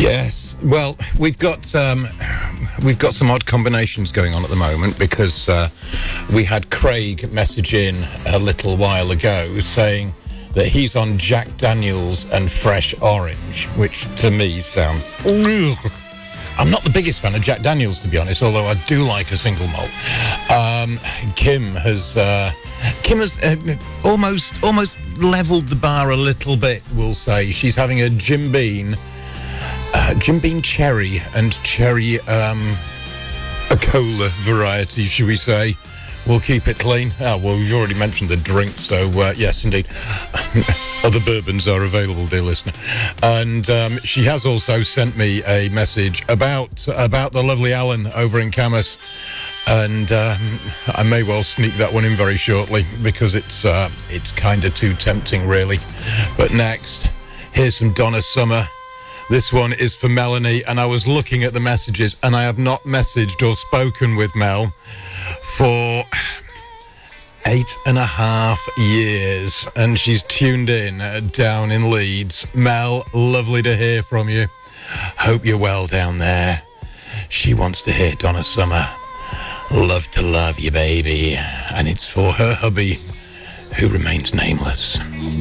Yes, well, we've got some odd combinations going on at the moment because we had Craig message in a little while ago saying that he's on Jack Daniels and Fresh Orange, which to me sounds... I'm not the biggest fan of Jack Daniels, to be honest, although I do like a single malt. Kim has almost leveled the bar a little bit, we'll say. She's having a Jim Beam cherry and cherry a cola variety, should we say. We'll keep it clean. Oh, well, we've already mentioned the drink, so yes, indeed. Other bourbons are available, dear listener. And she has also sent me a message about the lovely Alan over in Camas. And I may well sneak that one in very shortly because it's kind of too tempting, really. But next, here's some Donna Summer. This one is for Melanie, and I was looking at the messages, and I have not messaged or spoken with Mel for 8.5 years, and she's tuned in down in Leeds. Mel, lovely to hear from you. Hope you're well down there. She wants to hear Donna Summer. Love to love you, baby. And it's for her hubby, who remains nameless.